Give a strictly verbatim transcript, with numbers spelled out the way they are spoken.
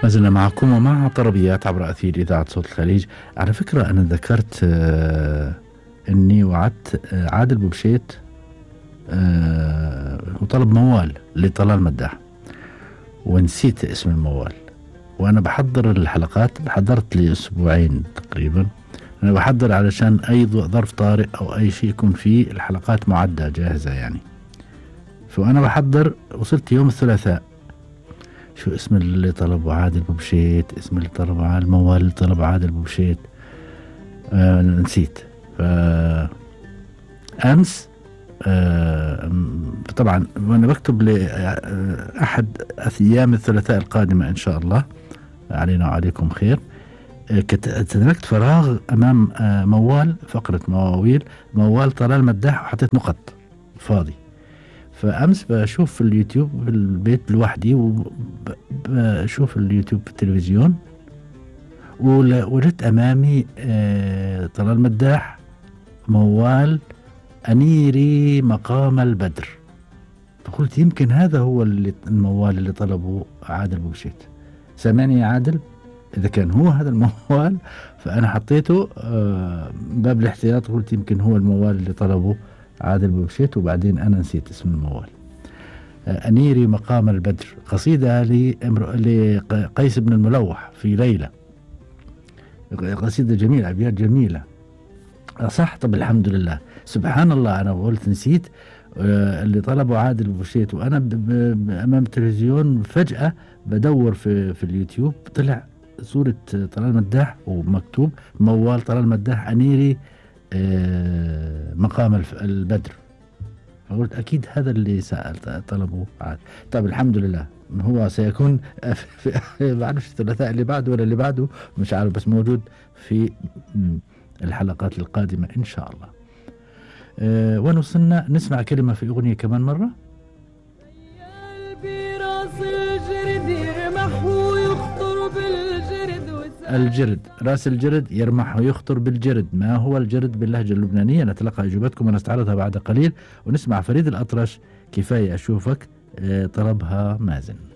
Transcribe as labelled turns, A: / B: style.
A: ما زلنا معكم ومع طربيات عبر أثير إذاعة صوت الخليج. على فكرة أنا ذكرت آه أني وعدت آه عادل بوبشيت آه وطلب موال لطلال مداح، ونسيت اسم الموال. وأنا بحضر الحلقات، حضرت لي أسبوعين تقريبا، أنا بحضر علشان أي ظرف طارئ أو أي شيء يكون فيه الحلقات معدة جاهزة يعني. فأنا بحضر، وصلت يوم الثلاثاء، شو اسم اللي طلبه عادل بوبشيت، اسم اللي طلبه عادل الموال اللي طلبه عادل بوبشيت، آه نسيت. فأمس آه طبعا وأنا بكتب لأحد أيام الثلاثاء القادمة إن شاء الله علينا وعليكم خير، تركت فراغ أمام آه موال، فقرة مواويل موال طلال مداح، وحطيت نقط فاضي. فأمس بشوف في اليوتيوب في البيت لوحدي، وبشوف اليوتيوب في التلفزيون، ووجدت أمامي آه طلال مداح موال أنيري مقام البدر. فقلت يمكن هذا هو اللي الموال اللي طلبه عادل بوبشيت. سامعني يا عادل؟ إذا كان هو هذا الموال فأنا حطيته آه باب الاحتياط، قلت يمكن هو الموال اللي طلبه عادل بوبشيت، وبعدين أنا نسيت اسم الموال. آه أنيري مقام البدر، قصيدة لقيس بن الملوح في ليلة، قصيدة جميلة، أبيات جميلة. صح، طب الحمد لله. سبحان الله، أنا قلت نسيت آه اللي طلبه عادل بوبشيت، وأنا أمام التلفزيون فجأة بدور في, في اليوتيوب، طلع صورة طلال مداح ومكتوب موال طلال مداح أنيري آه مقام البدر. فقلت أكيد هذا اللي سأل طلبه عاد. طيب الحمد لله، هو سيكون في بعرفش الثلاثاء اللي بعده ولا اللي بعده، مش عارف، بس موجود في الحلقات القادمة إن شاء الله. أه وين وصلنا؟ نسمع كلمة في أغنية كمان مرة. الجرد، راس الجرد يرمح ويخطر بالجرد. ما هو الجرد باللهجة اللبنانية؟ نتلقى إجابتكم ونستعرضها بعد قليل، ونسمع فريد الأطرش كفاية أشوفك، أه طلبها مازن.